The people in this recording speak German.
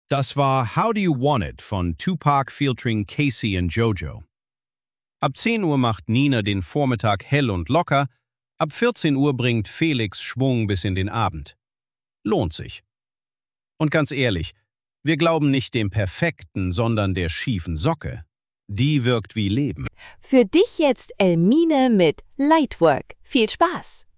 Das war How Do You Want It von Tupac featuring Casey und Jojo. Ab 10 Uhr macht Nina den Vormittag hell und locker, ab 14 Uhr bringt Felix Schwung bis in den Abend. Lohnt sich. Und ganz ehrlich, wir glauben nicht dem perfekten, sondern der schiefen Socke. Die wirkt wie Leben. Für dich jetzt Elmine mit Lightwork. Viel Spaß!